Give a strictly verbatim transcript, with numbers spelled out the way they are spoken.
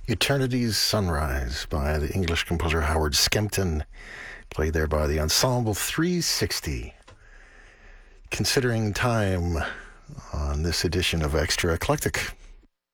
Eternity's Sunrise by the English composer Howard Skempton, played there by the Ensemble three sixty. Considering time on this edition of Extra Eclectic.